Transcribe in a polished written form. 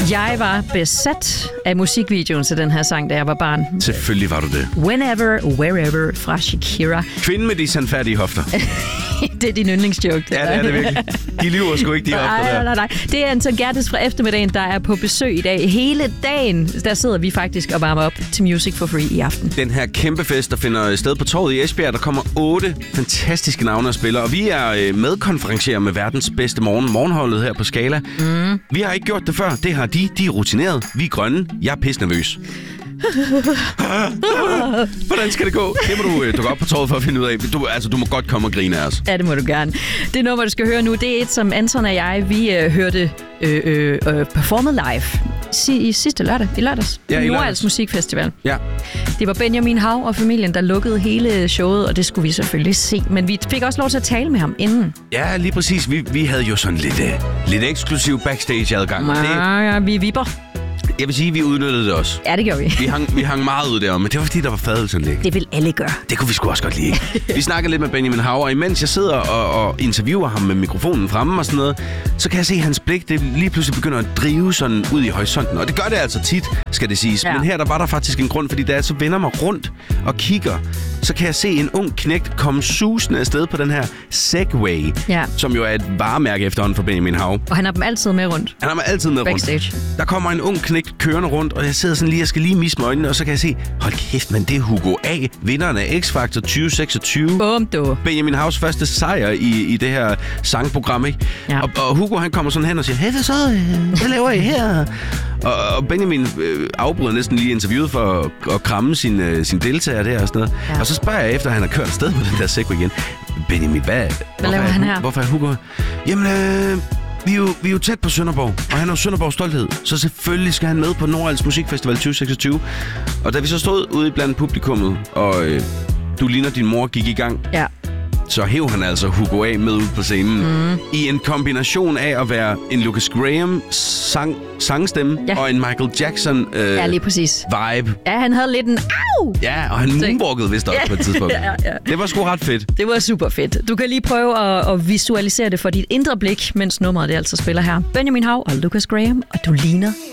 Jeg var besat af musikvideoen til den her sang, da jeg var barn. Selvfølgelig var du det. Whenever, Wherever fra Shakira. Kvinden med de sandfærdige hofter. Det er din yndlingsjoke. Ja, det er det virkelig. De lyver sgu ikke, de hofter der. Nej. Det er Anton Gerdes fra eftermiddagen, der er på besøg i dag. Hele dagen, der sidder vi faktisk og varmer op til Music for Free i aften. Den her kæmpe fest, der finder sted på torvet i Esbjerg, der kommer 8 fantastiske navne og spillere. Og vi er medkonferencier med verdens bedste morgenholdet her på Scala. Vi har ikke gjort det før. Det har de. De er rutineret. Vi er grønne. Jeg er pisnervøs. Hvordan skal det gå? Det må du dukke op på torvet for at finde ud af. Du må godt komme og grine af os. Ja, det må du gerne. Det nummer, du skal høre nu, det er et, som Anton og jeg, vi hørte performet live i sidste lørdag. I lørdags. Ja, i Nordals Musikfestival. Ja. Det var Benjamin Hav og familien, der lukkede hele showet, og det skulle vi selvfølgelig se. Men vi fik også lov til at tale med ham inden. Ja, lige præcis. Vi havde jo sådan lidt eksklusiv backstage-adgang. Ja, vi vipper. Jeg vil sige, at vi udnyttede det også. Ja, det gjorde vi. Vi hang meget ud derom, men det var fordi, der var fadelsanlæg. Det vil alle gøre. Det kunne vi sgu også godt lide. Vi snakker lidt med Benjamin Hav, og imens jeg sidder og interviewer ham med mikrofonen fremme og sådan noget, så kan jeg se, at hans blik det lige pludselig begynder at drive sådan ud i horisonten. Og det gør det altså tit, skal det siges. Ja. Men her der var der faktisk en grund, fordi da jeg så vender mig rundt og kigger, så kan jeg se en ung knægt komme susende afsted på den her Segway, som jo er et varemærke efterhånden for Benjamin Hav. Og han har dem altid med rundt. Han har dem altid med backstage. Rundt. Der kommer en ung knægt kørende rundt, og jeg sidder sådan lige, jeg skal lige misse med øjnene, og så kan jeg se, hold kæft, men det er Hugo A, vinderen af X-Factor 2026. Bum, du. Benjamin Havs første sejr i det her sangprogram, ikke? Ja. Og Hugo, han kommer sådan hen og siger, hey, hvad laver I her? Og Benjamin afbryder næsten lige interviewet for at kramme sin deltager der og sådan noget. Ja. Og så spørger jeg efter, at han har kørt afsted med den der Segway igen. Benjamin, hvad laver han her? Hvorfor er Hugo? Jamen, vi er jo tæt på Sønderborg, og han har Sønderborgs stolthed, så selvfølgelig skal han med på Nordals Musikfestival 2026. Og da vi så stod ude blandt publikummet, og Du ligner din mor gik i gang, så hæv han altså Hugo A med ud på scenen. I en kombination af at være en Lucas Graham sangstemme og en Michael Jackson lige præcis. Vibe. Ja, han havde lidt en au! Ja, og han moonwalkede vist også på et tidspunkt. Det var sgu ret fedt. Det var super fedt. Du kan lige prøve at visualisere det for dit indre blik, mens nummeret det altså spiller her. Benjamin Hav og Lucas Graham, og Du ligner